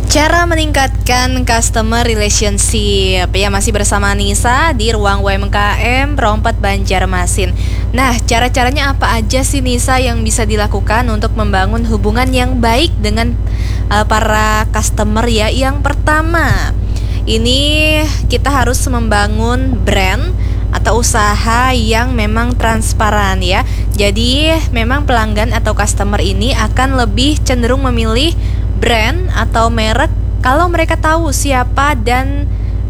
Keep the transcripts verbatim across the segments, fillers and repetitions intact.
Cara meningkatkan customer relationship. Ya, masih bersama Nisa di Ruang U M K M Rompat Banjarmasin. Nah, cara-caranya apa aja sih Nisa yang bisa dilakukan untuk membangun hubungan yang baik dengan uh, para customer ya? Yang pertama, ini kita harus membangun brand atau usaha yang memang transparan ya. Jadi memang pelanggan atau customer ini akan lebih cenderung memilih brand atau merek kalau mereka tahu siapa dan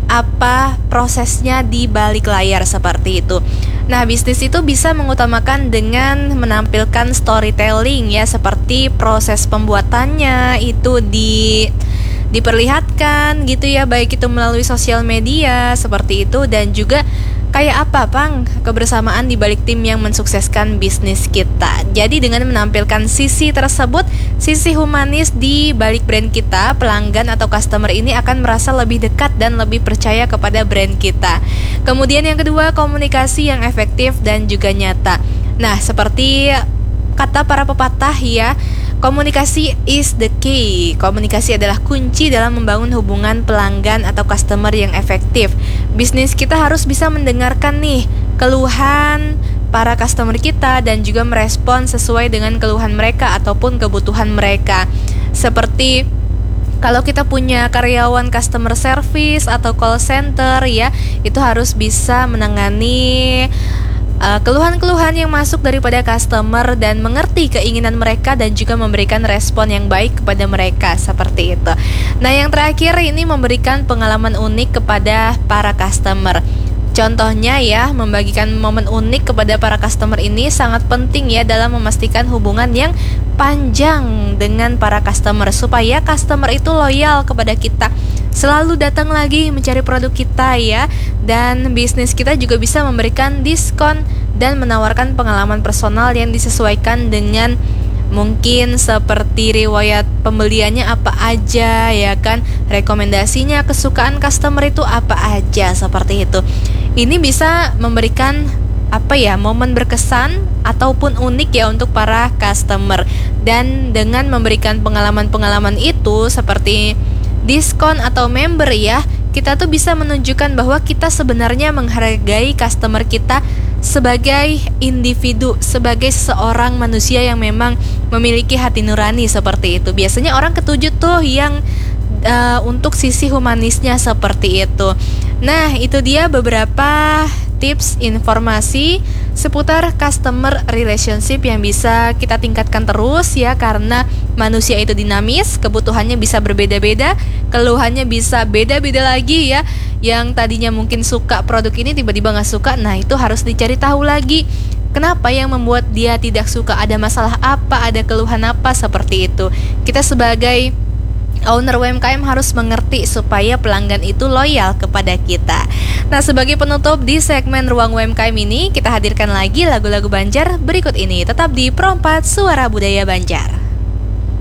apa prosesnya di balik layar seperti itu. Nah, bisnis itu bisa mengutamakan dengan menampilkan storytelling ya, seperti proses pembuatannya itu di diperlihatkan gitu ya, baik itu melalui sosial media seperti itu, dan juga kayak apa Pang kebersamaan di balik tim yang mensukseskan bisnis kita. Jadi dengan menampilkan sisi tersebut, sisi humanis di balik brand kita, pelanggan atau customer ini akan merasa lebih dekat dan lebih percaya kepada brand kita. Kemudian yang kedua, komunikasi yang efektif dan juga nyata. Nah, seperti kata para pepatah ya, komunikasi is the key. Komunikasi adalah kunci dalam membangun hubungan pelanggan atau customer yang efektif. Bisnis kita harus bisa mendengarkan nih keluhan para customer kita dan juga merespon sesuai dengan keluhan mereka ataupun kebutuhan mereka. Seperti kalau kita punya karyawan customer service atau call center ya, itu harus bisa menangani Uh, keluhan-keluhan yang masuk daripada customer dan mengerti keinginan mereka dan juga memberikan respon yang baik kepada mereka seperti itu. Nah, yang terakhir ini memberikan pengalaman unik kepada para customer. Contohnya ya, membagikan momen unik kepada para customer ini sangat penting ya dalam memastikan hubungan yang panjang dengan para customer, supaya customer itu loyal kepada kita, selalu datang lagi mencari produk kita ya. Dan bisnis kita juga bisa memberikan diskon dan menawarkan pengalaman personal yang disesuaikan dengan mungkin seperti riwayat pembeliannya apa aja ya kan, rekomendasinya, kesukaan customer itu apa aja seperti itu. Ini bisa memberikan apa ya, momen berkesan ataupun unik ya untuk para customer. Dan dengan memberikan pengalaman-pengalaman itu seperti diskon atau member ya, kita tuh bisa menunjukkan bahwa kita sebenarnya menghargai customer kita sebagai individu, sebagai seorang manusia yang memang memiliki hati nurani seperti itu. Biasanya orang ketujuh tuh yang uh, untuk sisi humanisnya seperti itu. Nah, itu dia beberapa tips informasi seputar customer relationship yang bisa kita tingkatkan terus ya, karena manusia itu dinamis, kebutuhannya bisa berbeda-beda, keluhannya bisa beda-beda lagi ya. Yang tadinya mungkin suka produk ini tiba-tiba gak suka, nah itu harus dicari tahu lagi kenapa yang membuat dia tidak suka, ada masalah apa, ada keluhan apa seperti itu. Kita sebagai owner U M K M harus mengerti supaya pelanggan itu loyal kepada kita. Nah, sebagai penutup di segmen Ruang U M K M ini, kita hadirkan lagi lagu-lagu Banjar berikut ini. Tetap di Perompat Suara Budaya Banjar.